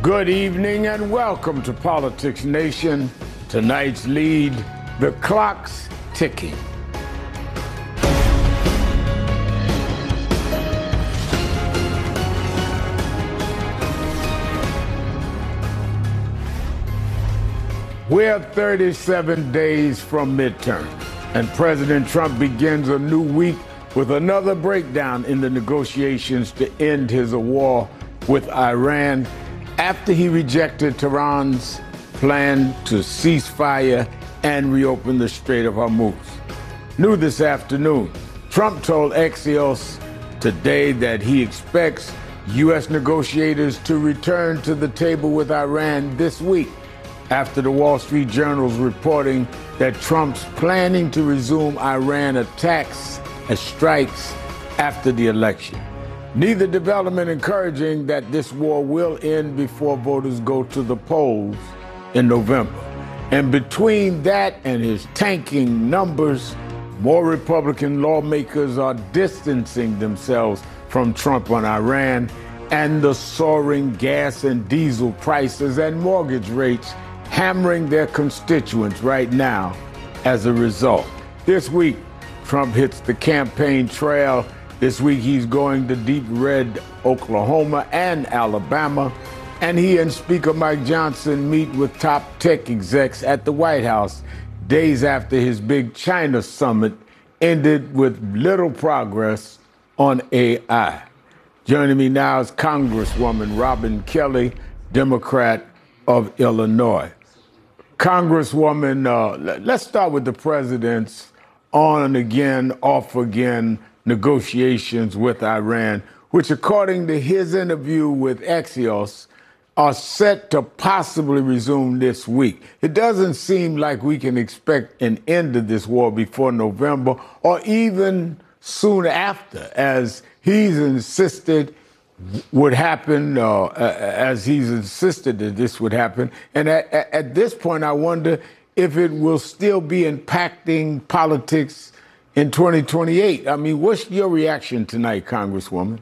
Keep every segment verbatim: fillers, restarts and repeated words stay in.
Good evening and welcome to Politics Nation. Tonight's lead, the clock's ticking. We're thirty-seven days from midterm, and President Trump begins a new week with another breakdown in the negotiations to end his war with Iran after he rejected Tehran's plan to cease fire and reopen the Strait of Hormuz. New this afternoon, Trump told Axios today that he expects U S negotiators to return to the table with Iran this week, after the Wall Street Journal's reporting that Trump's planning to resume Iran attacks and strikes after the election. Neither development encouraging that this war will end before voters go to the polls in November. And between that and his tanking numbers, more Republican lawmakers are distancing themselves from Trump on Iran and the soaring gas and diesel prices and mortgage rates hammering their constituents right now as a result. This week, Trump hits the campaign trail. This week, he's going to deep red Oklahoma and Alabama, and he and Speaker Mike Johnson meet with top tech execs at the White House days after his big China summit ended with little progress on A I. Joining me now is Congresswoman Robin Kelly, Democrat of Illinois. Congresswoman, uh, let's start with the president's on again, off again negotiations with Iran, which, according to his interview with Axios, are set to possibly resume this week. It doesn't seem like we can expect an end to this war before November or even soon after, as he's insisted would happen, uh, as he's insisted that this would happen. And at, at this point, I wonder if it will still be impacting politics in twenty twenty-eight. I mean, what's your reaction tonight, Congresswoman?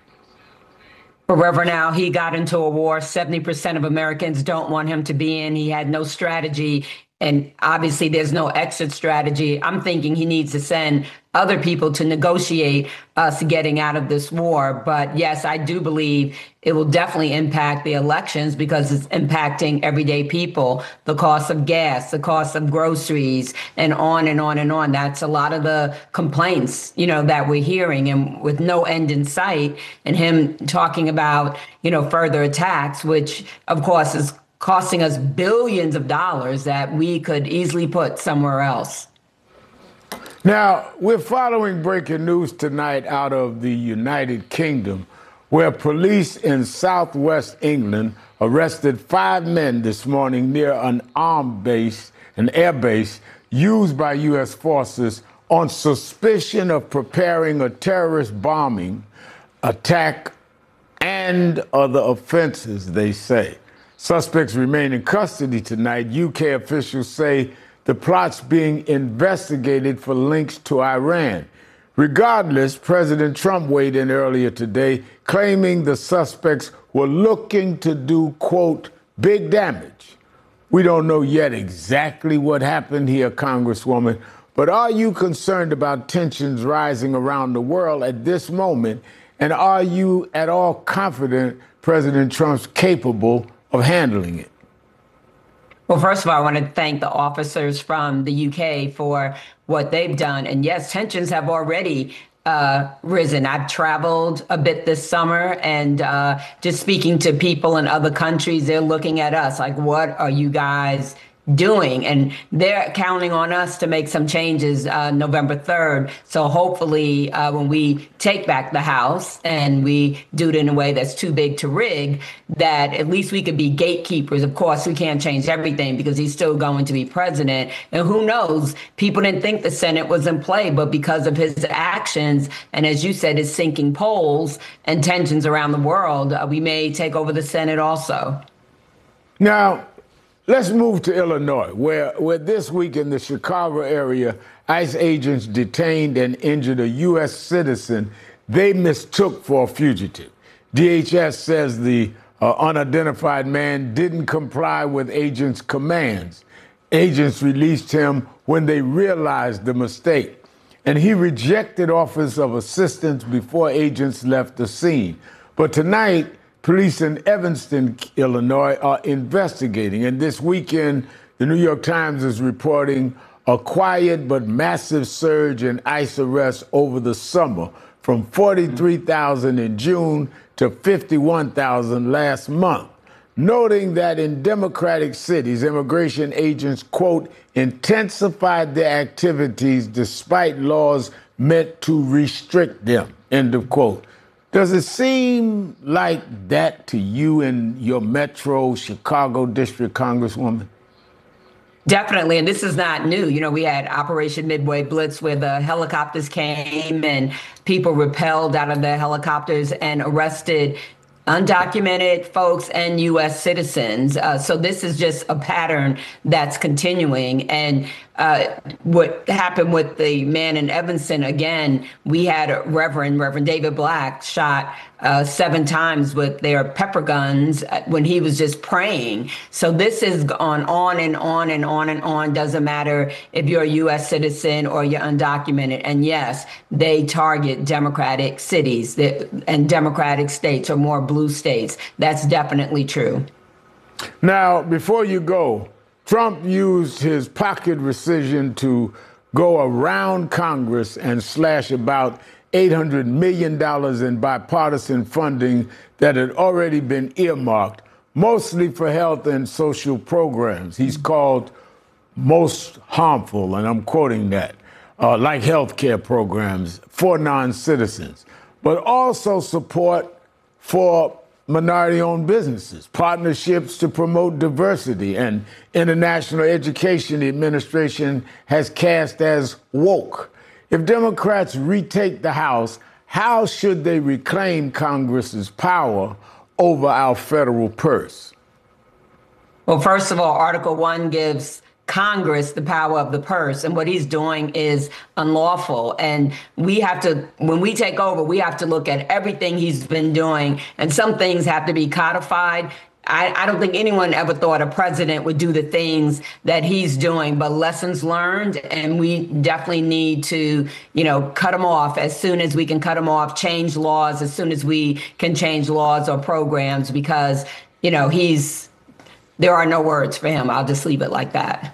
Forever now, he got into a war seventy percent of Americans don't want him to be in. He had no strategy. And obviously, there's no exit strategy. I'm thinking he needs to send other people to negotiate us getting out of this war. But yes, I do believe it will definitely impact the elections because it's impacting everyday people, the cost of gas, the cost of groceries, and on and on and on. That's a lot of the complaints, you know, that we're hearing, and with no end in sight, and him talking about, you know, further attacks, which of course is costing us billions of dollars that we could easily put somewhere else. Now, we're following breaking news tonight out of the United Kingdom, where police in southwest England arrested five men this morning near an armed base, an air base used by U S forces on suspicion of preparing a terrorist bombing attack and other offenses, they say. Suspects remain in custody tonight. U K officials say the plot's being investigated for links to Iran. Regardless, President Trump weighed in earlier today, claiming the suspects were looking to do, quote, big damage. We don't know yet exactly what happened here, Congresswoman, but are you concerned about tensions rising around the world at this moment? And are you at all confident President Trump's capable of handling it? Well, first of all, I want to thank the officers from the U K for what they've done. And yes, tensions have already uh, risen. I've traveled a bit this summer, and uh, just speaking to people in other countries, they're looking at us like, what are you guys doing? And they're counting on us to make some changes uh, November third. So hopefully uh, when we take back the House and we do it in a way that's too big to rig, that at least we could be gatekeepers. Of course, we can't change everything because he's still going to be president. And who knows, people didn't think the Senate was in play, but because of his actions, and as you said, his sinking polls and tensions around the world, uh, we may take over the Senate also. Now, let's move to Illinois, where, where this week in the Chicago area, ICE agents detained and injured a U S citizen they mistook for a fugitive. D H S says the An unidentified man didn't comply with agents' commands. Agents released him when they realized the mistake, and he rejected offers of assistance before agents left the scene. But tonight, police in Evanston, Illinois, are investigating, and this weekend, the New York Times is reporting a quiet but massive surge in ICE arrests over the summer, from forty-three thousand in June to fifty-one thousand last month, noting that in Democratic cities, immigration agents, quote, intensified their activities despite laws meant to restrict them, end of quote. Does it seem like that to you in your Metro Chicago District, Congresswoman? Definitely, and this is not new. You know, we had Operation Midway Blitz where the helicopters came and people rappelled out of the helicopters and arrested undocumented folks and U S citizens. Uh, so this is just a pattern that's continuing. And uh, what happened with the man in Evanston, again, we had a Reverend, Reverend David Black shot uh, seven times with their pepper guns when he was just praying. So this is gone on and on and on and on. Doesn't matter if you're a U S citizen or you're undocumented. And yes, they target Democratic cities that, and Democratic states or more blue states. That's definitely true. Now, before you go, Trump used his pocket rescission to go around Congress and slash about eight hundred million dollars in bipartisan funding that had already been earmarked, mostly for health and social programs. He's called most harmful, and I'm quoting that, uh, like health care programs for non-citizens, but also support for minority-owned businesses, partnerships to promote diversity, and international education the administration has cast as woke. If Democrats retake the House, how should they reclaim Congress's power over our federal purse? Well, first of all, Article One gives Congress the power of the purse, and what he's doing is unlawful. And we have to, when we take over, we have to look at everything he's been doing, and some things have to be codified. I, I don't think anyone ever thought a president would do the things that he's doing, but lessons learned, and we definitely need to, you know, cut him off as soon as we can cut him off, change laws as soon as we can change laws or programs, because, you know, he's, there are no words for him. I'll just leave it like that.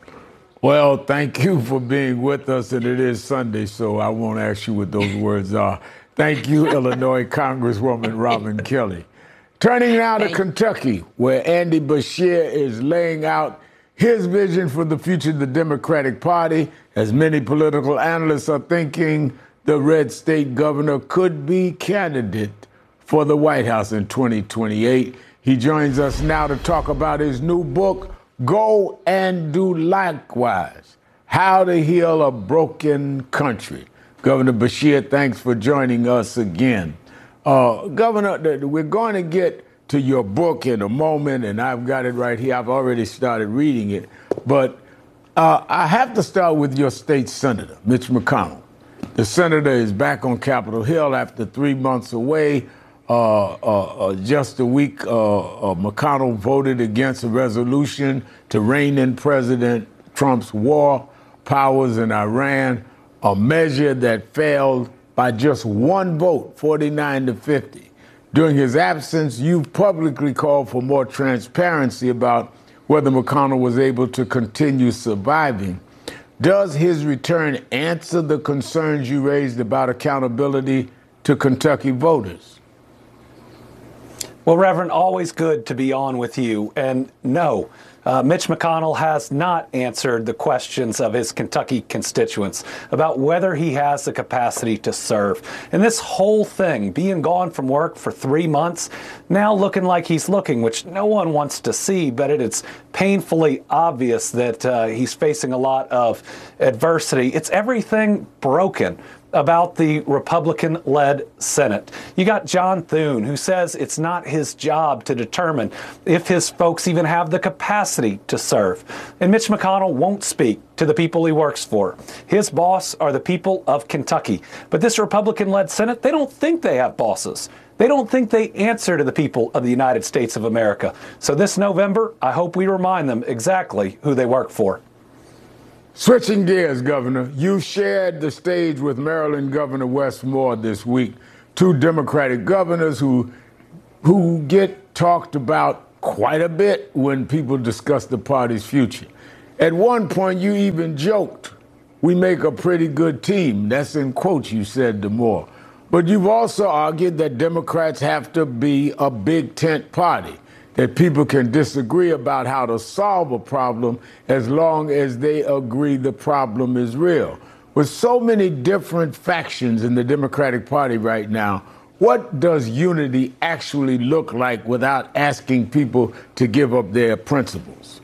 Well, thank you for being with us, and it is Sunday, so I won't ask you what those words are. Thank you, Illinois Congresswoman Robin Kelly. Turning now to Kentucky, where Andy Beshear is laying out his vision for the future of the Democratic Party, as many political analysts are thinking the red state governor could be candidate for the White House in twenty twenty-eight. He joins us now to talk about his new book, Go and Do Likewise, How to Heal a Broken Country. Governor Beshear, thanks for joining us again. Uh, Governor, we're going to get to your book in a moment, and I've got it right here. I've already started reading it. But uh, I have to start with your state senator, Mitch McConnell. The senator is back on Capitol Hill after three months away. Uh, uh, uh, just a week, uh, uh, McConnell voted against a resolution to rein in President Trump's war powers in Iran, a measure that failed by just one vote, forty-nine to fifty. During his absence, you've publicly called for more transparency about whether McConnell was able to continue surviving. Does his return answer the concerns you raised about accountability to Kentucky voters? Well, Reverend, always good to be on with you. And no, uh, Mitch McConnell has not answered the questions of his Kentucky constituents about whether he has the capacity to serve. And this whole thing, being gone from work for three months, now looking like he's looking, which no one wants to see, but it is painfully obvious that uh, he's facing a lot of adversity. It's everything broken about the Republican-led Senate. You got John Thune, who says it's not his job to determine if his folks even have the capacity to serve. And Mitch McConnell won't speak to the people he works for. His boss are the people of Kentucky. But this Republican-led Senate, they don't think they have bosses. They don't think they answer to the people of the United States of America. So this November, I hope we remind them exactly who they work for. Switching gears, Governor, you shared the stage with Maryland Governor Wes Moore this week, two Democratic governors who who get talked about quite a bit when people discuss the party's future. At one point, you even joked, "We make a pretty good team." That's in quotes you said to Moore. But you've also argued that Democrats have to be a big tent party, that people can disagree about how to solve a problem as long as they agree the problem is real. With so many different factions in the Democratic Party right now, what does unity actually look like without asking people to give up their principles?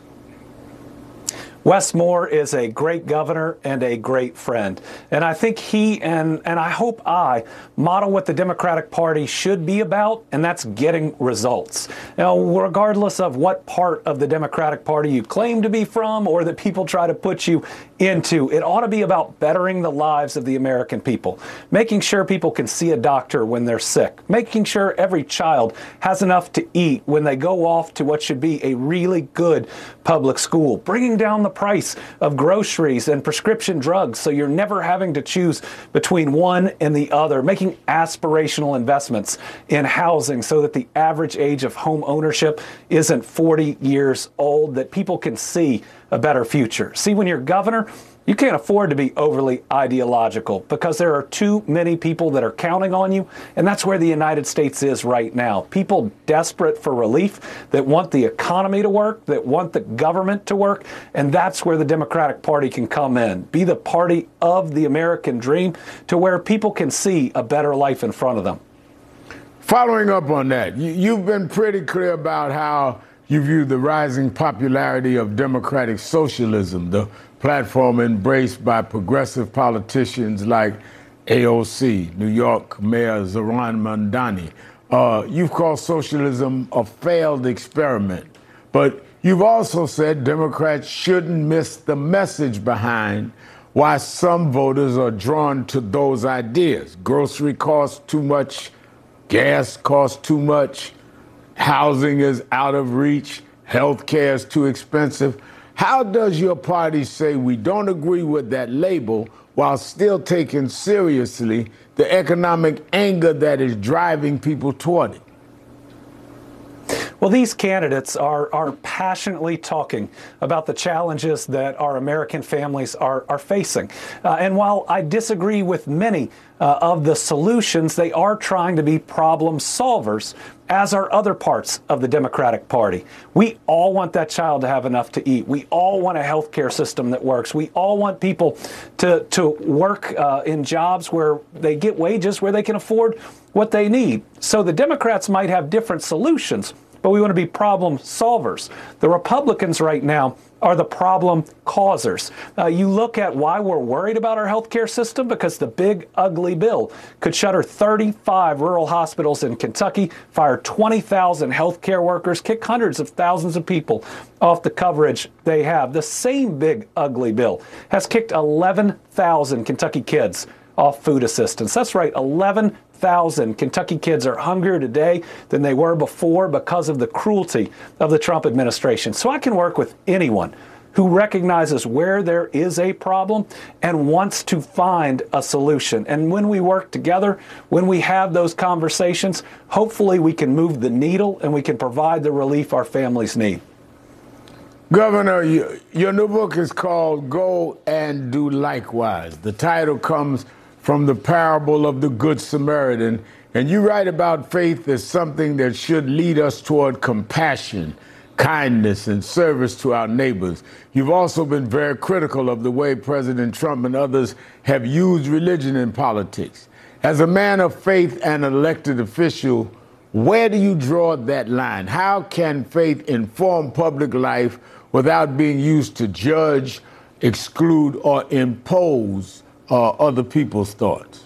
Wes Moore is a great governor and a great friend. And I think he and, and I hope I model what the Democratic Party should be about, and that's getting results. Now, regardless of what part of the Democratic Party you claim to be from or that people try to put you into, it ought to be about bettering the lives of the American people, making sure people can see a doctor when they're sick, making sure every child has enough to eat when they go off to what should be a really good public school, bringing down the price of groceries and prescription drugs so you're never having to choose between one and the other, making aspirational investments in housing so that the average age of home ownership isn't forty years old, that people can see a better future. See, when you're governor, you can't afford to be overly ideological because there are too many people that are counting on you, and that's where the United States is right now. People desperate for relief, that want the economy to work, that want the government to work, and that's where the Democratic Party can come in. Be the party of the American dream to where people can see a better life in front of them. Following up on that, you, you've been pretty clear about how you view the rising popularity of democratic socialism, the platform embraced by progressive politicians like A O C, New York Mayor Zohran Mamdani. Uh, you've called socialism a failed experiment, but you've also said Democrats shouldn't miss the message behind why some voters are drawn to those ideas. Grocery costs too much, gas costs too much, housing is out of reach, health care is too expensive. How does your party say we don't agree with that label while still taking seriously the economic anger that is driving people toward it? Well, these candidates are, are passionately talking about the challenges that our American families are, are facing. Uh, and while I disagree with many uh, of the solutions, they are trying to be problem solvers, as are other parts of the Democratic Party. We all want that child to have enough to eat. We all want a health care system that works. We all want people to, to work uh, in jobs where they get wages where they can afford what they need. So the Democrats might have different solutions, but we want to be problem solvers. The Republicans right now are the problem causers. Uh, you look at why we're worried about our healthcare system, because the big, ugly bill could shutter thirty-five rural hospitals in Kentucky, fire twenty thousand healthcare workers, kick hundreds of thousands of people off the coverage they have. The same big, ugly bill has kicked eleven thousand Kentucky kids off food assistance. That's right, eleven thousand Kentucky kids are hungrier today than they were before because of the cruelty of the Trump administration. So I can work with anyone who recognizes where there is a problem and wants to find a solution. And when we work together, when we have those conversations, hopefully we can move the needle and we can provide the relief our families need. Governor, your new book is called Go and Do Likewise. The title comes from the parable of the Good Samaritan, and you write about faith as something that should lead us toward compassion, kindness, and service to our neighbors. You've also been very critical of the way President Trump and others have used religion in politics. As a man of faith and an elected official, where do you draw that line? How can faith inform public life without being used to judge, exclude, or impose uh, other people's thoughts?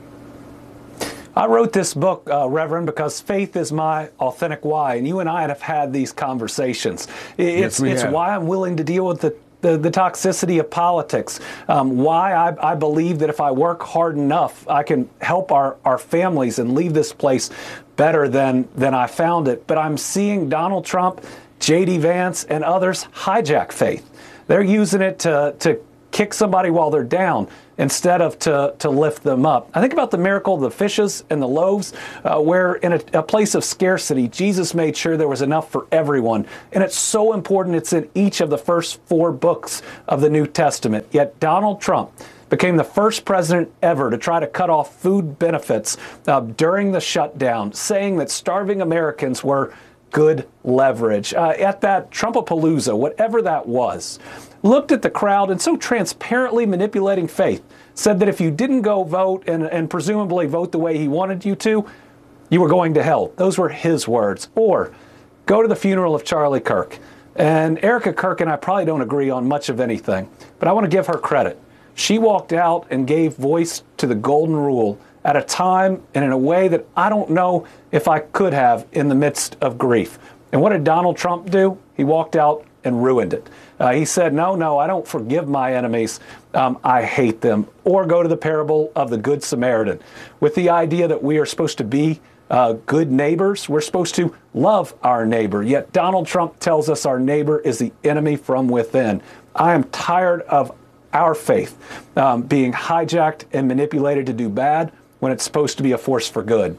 I wrote this book, uh, Reverend, because faith is my authentic why, and you and I have had these conversations. It's, yes, we it's have. why I'm willing to deal with the the, the toxicity of politics, um, why I, I believe that if I work hard enough, I can help our, our families and leave this place better than, than I found it. But I'm seeing Donald Trump, J D Vance, and others hijack faith. They're using it to, to kick somebody while they're down instead of to, to lift them up. I think about the miracle of the fishes and the loaves, uh, where in a, a place of scarcity, Jesus made sure there was enough for everyone. And it's so important. It's in each of the first four books of the New Testament. Yet Donald Trump became the first president ever to try to cut off food benefits uh, during the shutdown, saying that starving Americans were good leverage. Uh, at that Trumpapalooza, whatever that was, looked at the crowd and so transparently manipulating faith, said that if you didn't go vote and, and presumably vote the way he wanted you to, you were going to hell. Those were his words. Or go to the funeral of Charlie Kirk. And Erica Kirk and I probably don't agree on much of anything, but I want to give her credit. She walked out and gave voice to the golden rule at a time and in a way that I don't know if I could have in the midst of grief. And what did Donald Trump do? He walked out and ruined it. Uh, he said, no, no, I don't forgive my enemies. Um, I hate them. Or go to the parable of the Good Samaritan with the idea that we are supposed to be uh, good neighbors. We're supposed to love our neighbor. Yet Donald Trump tells us our neighbor is the enemy from within. I am tired of our faith um, being hijacked and manipulated to do bad when it's supposed to be a force for good.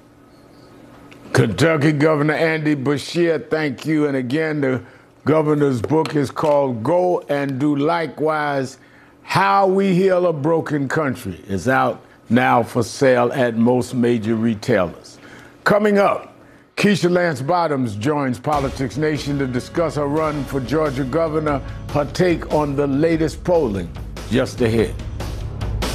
Kentucky Governor Andy Beshear, thank you. And again, the governor's book is called Go and Do Likewise, How We Heal a Broken Country. It's out now for sale at most major retailers. Coming up, Keisha Lance Bottoms joins Politics Nation to discuss her run for Georgia governor, her take on the latest polling just ahead.